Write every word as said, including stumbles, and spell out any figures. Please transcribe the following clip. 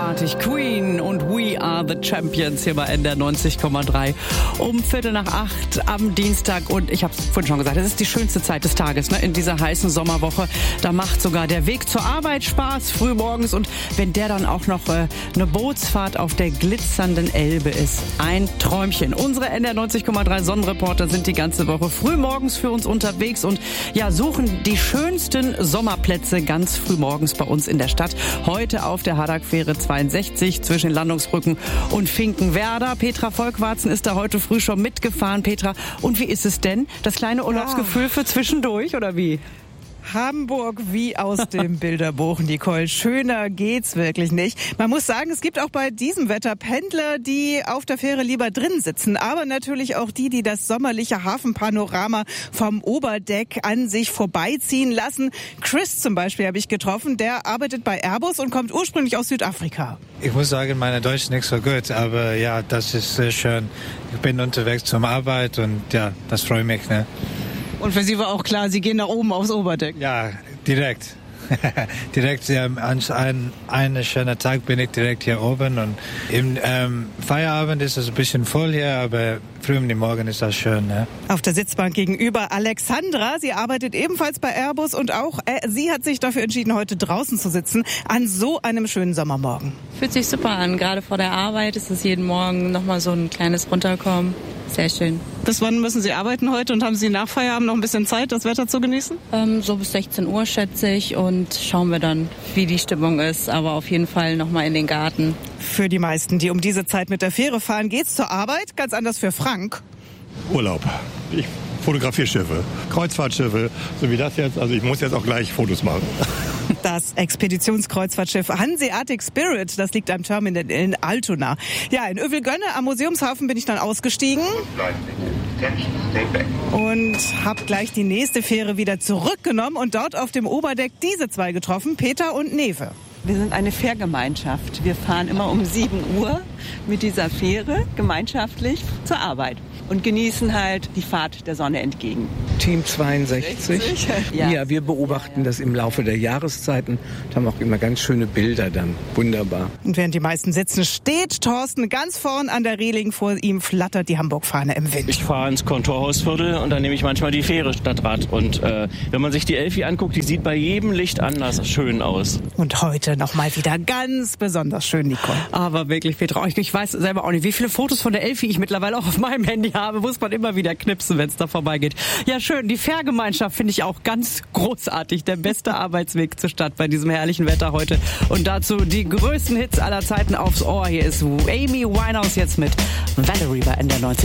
Großartig. Queen und We Are the Champions hier bei N D R neunzig Komma drei um Viertel nach acht am Dienstag. Und ich habe es vorhin schon gesagt, es ist die schönste Zeit des Tages, ne? In dieser heißen Sommerwoche. Da macht sogar der Weg zur Arbeit Spaß, frühmorgens. Und wenn der dann auch noch äh, eine Bootsfahrt auf der glitzernden Elbe ist, ein Träumchen. Unsere N D R neunzig Komma drei Sonnenreporter sind die ganze Woche frühmorgens für uns unterwegs und ja, suchen die schönsten Sommerplätze ganz frühmorgens bei uns in der Stadt. Heute auf der Haddock-Fähre zweiundsechzig zwischen Landungsbrücken und Finkenwerder. Petra Volkwarzen ist da heute früh schon mitgefahren. Petra, und wie ist es denn? Das kleine Urlaubsgefühl ja. für zwischendurch oder wie? Hamburg wie aus dem Bilderbuch, Nicole. Schöner geht's wirklich nicht. Man muss sagen, es gibt auch bei diesem Wetter Pendler, die auf der Fähre lieber drin sitzen. Aber natürlich auch die, die das sommerliche Hafenpanorama vom Oberdeck an sich vorbeiziehen lassen. Chris zum Beispiel habe ich getroffen. Der arbeitet bei Airbus und kommt ursprünglich aus Südafrika. Ich muss sagen, meine Deutsch ist nicht so gut. Aber ja, das ist sehr schön. Ich bin unterwegs zur Arbeit und ja, das freut mich, ne? Und für Sie war auch klar, Sie gehen nach oben aufs Oberdeck. Ja, direkt. direkt, ja, an ein, einen schönen Tag bin ich direkt hier oben. Und im ähm, Feierabend ist es ein bisschen voll hier, aber früh um den Morgen ist das schön. Ne? Auf der Sitzbank gegenüber Alexandra. Sie arbeitet ebenfalls bei Airbus und auch äh, sie hat sich dafür entschieden, heute draußen zu sitzen an so einem schönen Sommermorgen. Fühlt sich super an. Gerade vor der Arbeit ist es jeden Morgen nochmal so ein kleines Runterkommen. Sehr schön. Bis wann müssen Sie arbeiten heute und haben Sie nach Feierabend noch ein bisschen Zeit, das Wetter zu genießen? Ähm, so bis sechzehn Uhr schätze ich und schauen wir dann, wie die Stimmung ist. Aber auf jeden Fall nochmal in den Garten. Für die meisten, die um diese Zeit mit der Fähre fahren, geht's zur Arbeit. Ganz anders für Frank. Urlaub. Ich fotografiere Schiffe, Kreuzfahrtschiffe, so wie das jetzt. Also ich muss jetzt auch gleich Fotos machen. Das Expeditionskreuzfahrtschiff Hanseatic Spirit, das liegt am Terminal in Altona. Ja, in Övelgönne am Museumshafen bin ich dann ausgestiegen und habe gleich die nächste Fähre wieder zurückgenommen und dort auf dem Oberdeck diese zwei getroffen, Peter und Neve. Wir sind eine Fährgemeinschaft. Wir fahren immer um sieben Uhr mit dieser Fähre gemeinschaftlich zur Arbeit und genießen halt die Fahrt der Sonne entgegen. Team zweiundsechzig. Ja. ja, wir beobachten das im Laufe der Jahreszeiten und haben auch immer ganz schöne Bilder dann. Wunderbar. Und während die meisten sitzen, steht Thorsten ganz vorn an der Reling. Vor ihm flattert die Hamburg-Fahne im Wind. Ich fahre ins Kontorhausviertel und dann nehme ich manchmal die Fähre Stadtrat. Und äh, wenn man sich die Elfi anguckt, die sieht bei jedem Licht anders schön aus. Und heute nochmal wieder ganz besonders schön, Nicole. Aber wirklich, Petra, ich weiß selber auch nicht, wie viele Fotos von der Elfi ich mittlerweile auch auf meinem Handy habe. Muss man immer wieder knipsen, wenn es da vorbeigeht. Ja, schön. Die Fährgemeinschaft finde ich auch ganz großartig. Der beste Arbeitsweg zur Stadt bei diesem herrlichen Wetter heute. Und dazu die größten Hits aller Zeiten aufs Ohr. Hier ist Amy Winehouse jetzt mit Valerie bei N D R neunzig.